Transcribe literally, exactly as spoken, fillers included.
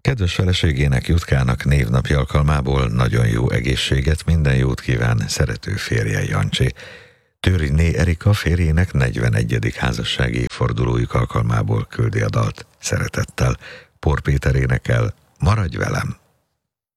Kedves feleségének, Jutkának névnapi alkalmából nagyon jó egészséget, minden jót kíván szerető férje, Jancsi. Törényné Erika férjének negyvenegyedik házassági évfordulójuk alkalmából küldi a dalt szeretettel. Por Péter énekel, Maradj velem!